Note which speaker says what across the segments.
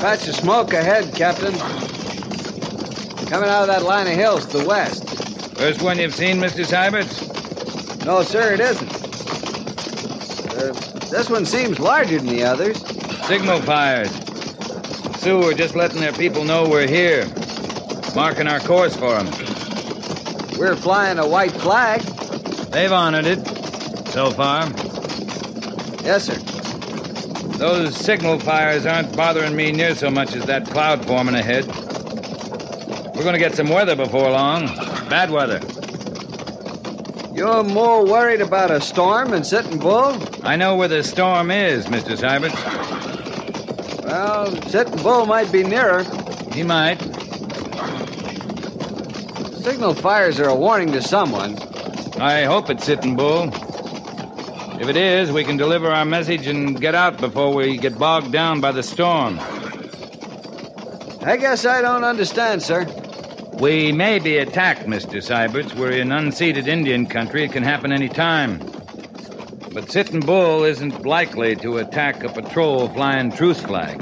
Speaker 1: Patch of smoke ahead, Captain. Coming out of that line of hills to the west.
Speaker 2: First one you've seen, Mr. Syberts?
Speaker 1: No, sir, it isn't. This one seems larger than the others.
Speaker 2: Signal fires. Sioux are just letting their people know we're here. Marking our course for them.
Speaker 1: We're flying a white flag.
Speaker 2: They've honored it. So far.
Speaker 1: Yes, sir.
Speaker 2: Those signal fires aren't bothering me near so much as that cloud forming ahead. We're going to get some weather before long. Bad weather.
Speaker 1: You're more worried about a storm than Sitting Bull?
Speaker 2: I know where the storm is, Mr. Syberts.
Speaker 1: Well, Sitting Bull might be nearer.
Speaker 2: He might.
Speaker 1: Signal fires are a warning to someone.
Speaker 2: I hope it's Sitting Bull. If it is, we can deliver our message and get out before we get bogged down by the storm.
Speaker 1: I guess I don't understand, sir.
Speaker 2: We may be attacked, Mr. Syberts. We're in unceded Indian country. It can happen any time. But Sitting Bull isn't likely to attack a patrol flying truce flag.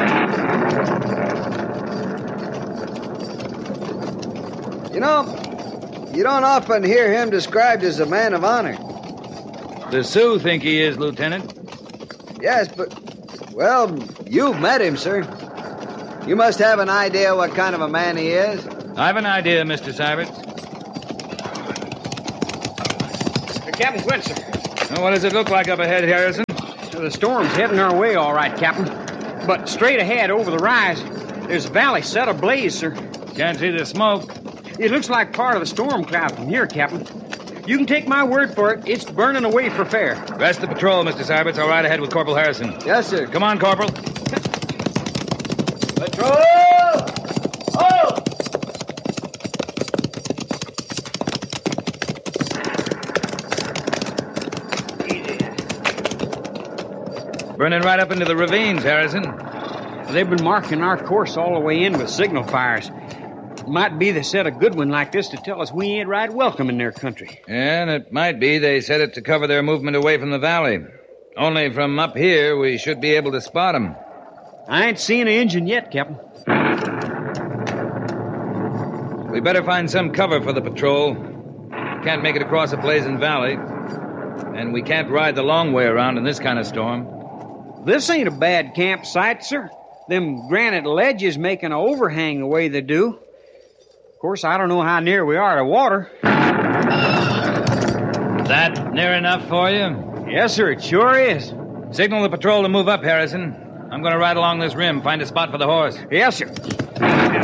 Speaker 1: You know, you don't often hear him described as a man of honor.
Speaker 2: The Sioux think he is, Lieutenant.
Speaker 1: Yes, but, well, you've met him, sir. You must have an idea what kind of a man he is.
Speaker 2: I have an idea, Mr. Syberts.
Speaker 3: Captain Quincy.
Speaker 2: Well, what does it look like up ahead, Harrison?
Speaker 3: So the storm's heading our way, all right, Captain. But straight ahead, over the rise, there's a valley set ablaze, sir.
Speaker 2: Can't see the smoke.
Speaker 3: It looks like part of the storm cloud from here, Captain. You can take my word for it. It's burning away for fair.
Speaker 2: Rest the patrol, Mr. Syberts. I'll ride ahead with Corporal Harrison.
Speaker 1: Yes, sir.
Speaker 2: Come on, Corporal.
Speaker 1: Patrol! Oh!
Speaker 2: Burning right up into the ravines, Harrison.
Speaker 3: They've been marking our course all the way in with signal fires. Might be they set a good one like this to tell us we ain't right welcome in their country.
Speaker 2: And it might be they set it to cover their movement away from the valley. Only from up here, we should be able to spot them.
Speaker 3: I ain't seen an engine yet, Captain.
Speaker 2: We better find some cover for the patrol. Can't make it across a blazing valley. And we can't ride the long way around in this kind of storm.
Speaker 3: This ain't a bad campsite, sir. Them granite ledges making an overhang the way they do. Of course, I don't know how near we are to water.
Speaker 2: That near enough for you?
Speaker 3: Yes, sir, it sure is.
Speaker 2: Signal the patrol to move up, Harrison. I'm going to ride along this rim, find a spot for the horse.
Speaker 3: Yes, sir.